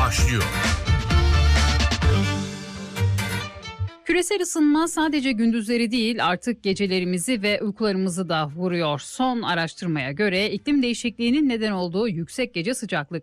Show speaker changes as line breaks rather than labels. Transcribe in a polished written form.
başlıyor.
Küresel ısınma sadece gündüzleri değil artık gecelerimizi ve uykularımızı da vuruyor. Son araştırmaya göre iklim değişikliğinin neden olduğu yüksek gece sıcaklıkları